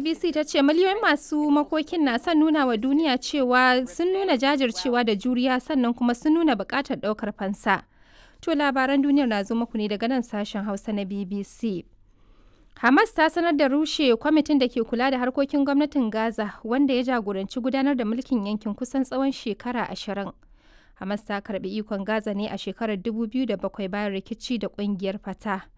BBC ta ce miliyoyin masu makokin na son nuna wa duniya cewa sun nuna jajircewa da juriya sannan kuma sun nuna buƙatar ɗaukar fansa. To labaran duniyar na zo muku ne daga nan sashen Hausa na BBC. Hamas ta sanar da rushe kwamitin da ke kula da harkokin gwamnatin Gaza wanda ya jagoranci gudanar da mulkin yankin kusan tsawon shekara 20. Hamas ta karbi ikon Gaza ne a shekarar 2007 bayan rikici da kungiyar Fatah.